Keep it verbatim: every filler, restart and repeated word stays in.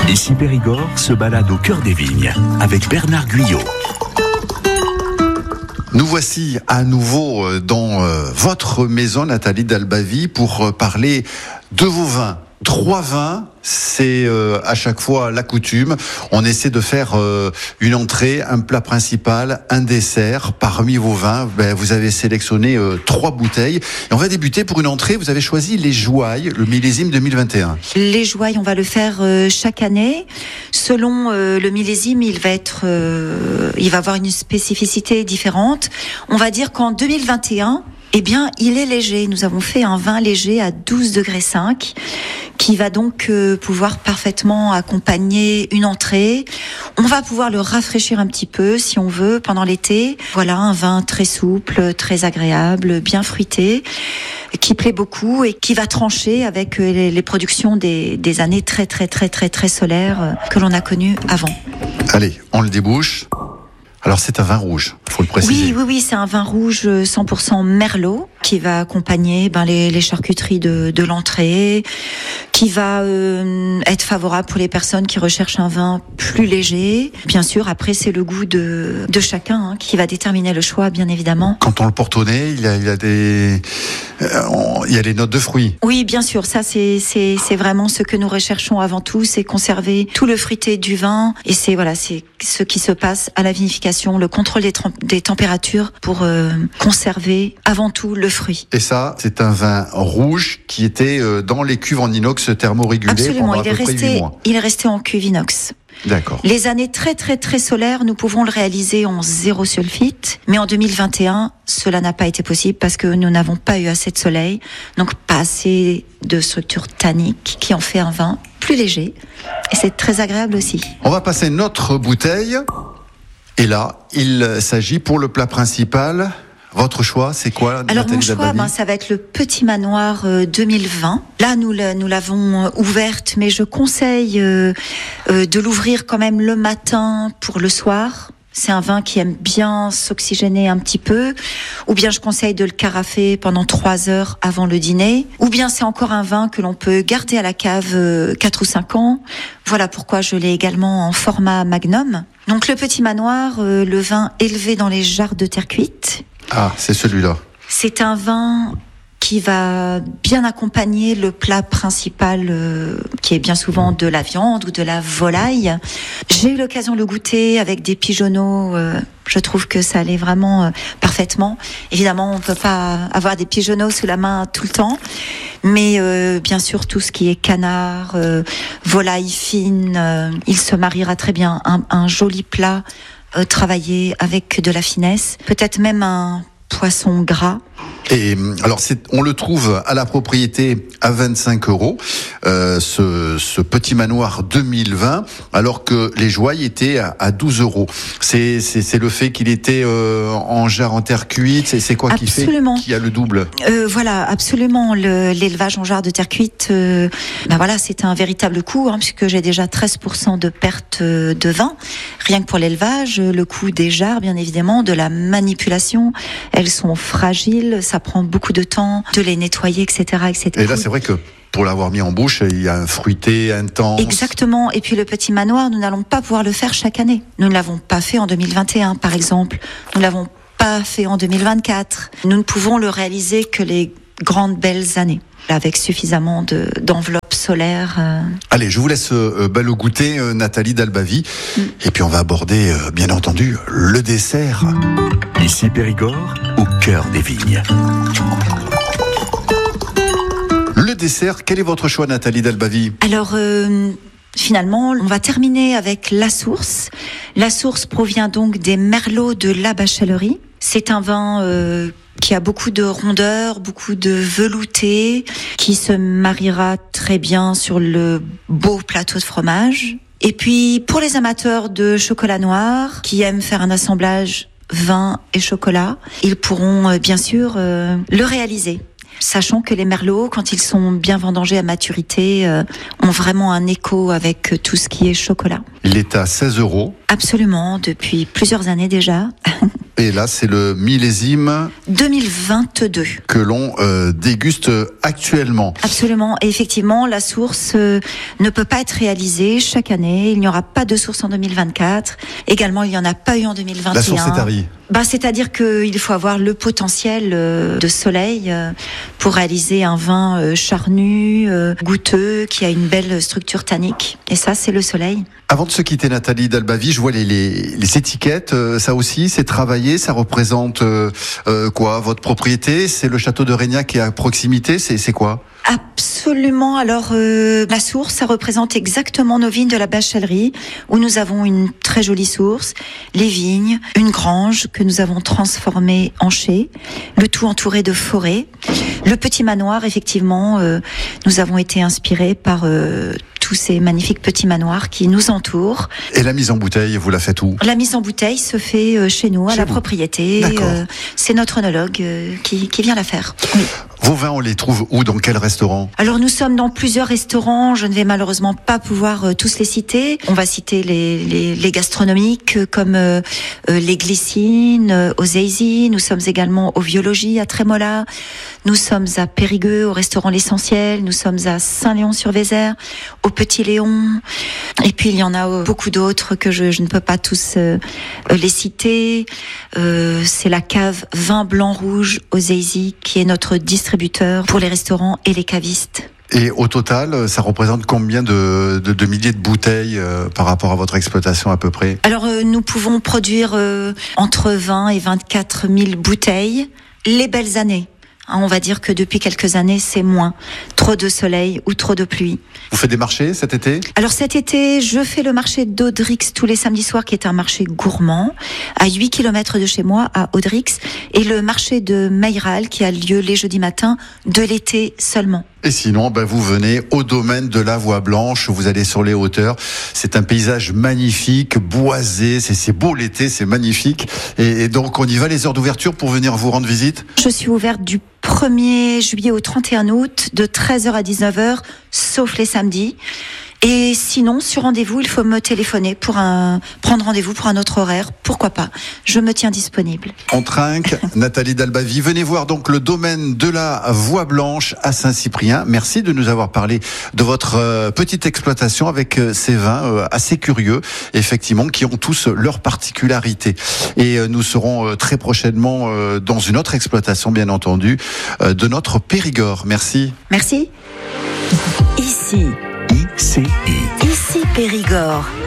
Ici Périgord se balade au cœur des vignes avec Bernard Guyot. Nous voici à nouveau dans votre maison, Nathalie d'Albavie, pour parler de vos vins. Trois vins, c'est euh, à chaque fois la coutume. On essaie de faire euh, une entrée, un plat principal, un dessert. Parmi vos vins, ben, vous avez sélectionné euh, trois bouteilles. Et on va débuter pour une entrée. Vous avez choisi les Jouailles, le millésime deux mille vingt et un. Les Jouailles, on va le faire euh, chaque année. Selon euh, le millésime, il va être, euh, il va avoir une spécificité différente. On va dire qu'en deux mille vingt et un, eh bien, il est léger. Nous avons fait un vin léger à douze degrés cinq qui va donc euh, pouvoir parfaitement accompagner une entrée. On va pouvoir le rafraîchir un petit peu si on veut pendant l'été. Voilà, un vin très souple, très agréable, bien fruité, qui plaît beaucoup et qui va trancher avec les, les productions des, des années très très très très très solaires euh, que l'on a connues avant. Allez, on le débouche. Alors c'est un vin rouge, faut le préciser. Oui, oui, oui, c'est un vin rouge cent pour cent Merlot qui va accompagner ben, les, les charcuteries de, de l'entrée, qui va euh, être favorable pour les personnes qui recherchent un vin plus léger. Bien sûr, après c'est le goût de, de chacun hein, qui va déterminer le choix, bien évidemment. Quand on le porte au nez, il y a, il y a des, euh, on, il y a les notes de fruits. Oui, bien sûr, ça c'est c'est c'est vraiment ce que nous recherchons avant tout, c'est conserver tout le fruité du vin et c'est voilà, c'est ce qui se passe à la vinification, le contrôle des, trem- des températures pour euh, conserver avant tout le fruit. Et ça, c'est un vin rouge qui était euh, dans les cuves en inox thermorégulées. Absolument, pendant il à est peu près resté, huit mois. il est resté en cuve inox. D'accord. Les années très très très solaires, nous pouvons le réaliser en zéro sulfite, mais en deux mille vingt et un, cela n'a pas été possible parce que nous n'avons pas eu assez de soleil, donc pas assez de structure tannique qui en fait un vin plus léger, et c'est très agréable aussi. On va passer notre bouteille, et là, il s'agit pour le plat principal. Votre choix, c'est quoi? Alors Nathalie mon choix, d'Albavie ben, ça va être le Petit Manoir euh, deux mille vingt. Là, nous, le, nous l'avons euh, ouverte, mais je conseille euh, euh, de l'ouvrir quand même le matin pour le soir. C'est un vin qui aime bien s'oxygéner un petit peu. Ou bien je conseille de le carafer pendant trois heures avant le dîner. Ou bien c'est encore un vin que l'on peut garder à la cave euh, quatre ou cinq ans. Voilà pourquoi je l'ai également en format magnum. Donc le Petit Manoir, euh, le vin élevé dans les jarres de terre cuite. Ah, c'est celui-là. C'est un vin qui va bien accompagner le plat principal, euh, qui est bien souvent de la viande ou de la volaille. J'ai eu l'occasion de le goûter avec des pigeonneaux. Euh, je trouve que ça allait vraiment euh, parfaitement. Évidemment, on peut pas avoir des pigeonneaux sous la main tout le temps, mais euh, bien sûr tout ce qui est canard, euh, volaille fine, euh, il se mariera très bien. Un, un joli plat euh, travaillé avec de la finesse, peut-être même un poisson gras. Et alors, c'est, on le trouve à la propriété à vingt-cinq euros, euh, ce, ce Petit Manoir deux mille vingt, alors que les Jouailles étaient à, à douze euros. C'est, c'est, c'est le fait qu'il était euh, en jarre en terre cuite. C'est, c'est quoi Absolument. qui fait qu'il y a le double? euh, Voilà, absolument. Le, l'élevage en jarre de terre cuite, euh, ben voilà, c'est un véritable coût, hein, puisque j'ai déjà treize pour cent de perte de vin, rien que pour l'élevage. Le coût des jarres, bien évidemment, de la manipulation. Elles sont fragiles, ça prend beaucoup de temps de les nettoyer, et cetera, et cetera. Et là, c'est vrai que pour l'avoir mis en bouche, il y a un fruité intense. Exactement. Et puis le Petit Manoir, nous n'allons pas pouvoir le faire chaque année. Nous ne l'avons pas fait en deux mille vingt et un, par exemple. Nous ne l'avons pas fait en deux mille vingt-quatre. Nous ne pouvons le réaliser que les grandes belles années, avec suffisamment de, d'enveloppes solaires. Euh... Allez, je vous laisse euh, bah, le goûter, euh, Nathalie d'Albavie. Mm. Et puis on va aborder, euh, bien entendu, le dessert. Ici Périgord, au cœur des vignes. Le dessert, quel est votre choix, Nathalie d'Albavie? Alors, euh, finalement, on va terminer avec la source. La source provient donc des merlots de la Bachellerie. C'est un vin euh, qui a beaucoup de rondeur, beaucoup de velouté, qui se mariera très bien sur le beau plateau de fromage. Et puis, pour les amateurs de chocolat noir, qui aiment faire un assemblage vin et chocolat, ils pourront euh, bien sûr euh, le réaliser. Sachant que les merlots, quand ils sont bien vendangés à maturité, euh, ont vraiment un écho avec tout ce qui est chocolat. Il est à seize euros. Absolument, depuis plusieurs années déjà. Et là, c'est le millésime deux mille vingt-deux. Que l'on euh, déguste actuellement. Absolument. Et effectivement, la source euh, ne peut pas être réalisée chaque année. Il n'y aura pas de source en deux mille vingt-quatre. Également, il n'y en a pas eu en deux mille vingt et un. La source est tarie. Bah, c'est-à-dire qu'il faut avoir le potentiel euh, de soleil euh, pour réaliser un vin euh, charnu, euh, goûteux, qui a une belle structure tannique. Et ça, c'est le soleil. Avant de se quitter, Nathalie d'Albavie, je vois les, les, les étiquettes. Euh, ça aussi, c'est travaillé. Ça représente euh, euh, quoi? Votre propriété? C'est le château de Régnac qui est à proximité? C'est, c'est quoi? Absolument. Alors, euh, la source, ça représente exactement nos vignes de la Bachellerie, où nous avons une très jolie source, les vignes, une grange que nous avons transformée en chai, le tout entouré de forêts. Le petit manoir, effectivement, euh, nous avons été inspirés par euh, tous ces magnifiques petits manoirs qui nous entourent. Et la mise en bouteille, vous la faites où? La mise en bouteille se fait euh, chez nous, à chez la vous. propriété. Euh, c'est notre œnologue euh, qui, qui vient la faire. Oui. Vos vins, on les trouve où? Dans quel restaurant? Alors nous sommes dans plusieurs restaurants, je ne vais malheureusement pas pouvoir euh, tous les citer. On va citer les, les, les gastronomiques euh, comme euh, euh, les Glycines, euh, aux Eizy. Nous sommes également au Viologie à Trémola. Nous sommes à Périgueux au restaurant L'Essentiel. Nous sommes à Saint-Léon-sur-Vézère, au Petit Léon. Et puis il y en a euh, beaucoup d'autres que je, je ne peux pas tous euh, les citer. Euh, c'est la cave Vin Blanc Rouge aux Eizy qui est notre distributeur pour les restaurants et les cavistes. Et au total, ça représente combien de, de, de milliers de bouteilles euh, par rapport à votre exploitation à peu près? Alors euh, nous pouvons produire euh, entre vingt et vingt-quatre mille bouteilles les belles années. Hein, on va dire que depuis quelques années, c'est moins. Trop de soleil ou trop de pluie. Vous faites des marchés cet été? Alors cet été, je fais le marché d'Audrix tous les samedis soirs, qui est un marché gourmand, à huit kilomètres de chez moi, à Audrix, et le marché de Meyral, qui a lieu les jeudis matins, de l'été seulement. Et sinon, ben vous venez au domaine de la Voie Blanche, vous allez sur les hauteurs. C'est un paysage magnifique, boisé, c'est, c'est beau l'été, c'est magnifique. Et, et donc, on y va, les heures d'ouverture pour venir vous rendre visite? Je suis ouverte du premier juillet au trente et un août, de treize heures à dix-neuf heures, sauf les samedis. Et sinon, sur rendez-vous, il faut me téléphoner pour un, prendre rendez-vous pour un autre horaire. Pourquoi pas? Je me tiens disponible. On trinque. Nathalie d'Albavie, venez voir donc le domaine de la Voie Blanche à Saint-Cyprien. Merci de nous avoir parlé de votre euh, petite exploitation avec euh, ces vins euh, assez curieux, effectivement, qui ont tous leurs particularités. Et euh, nous serons euh, très prochainement euh, dans une autre exploitation, bien entendu, euh, de notre Périgord. Merci. Merci. Ici. I C I. Ici Périgord.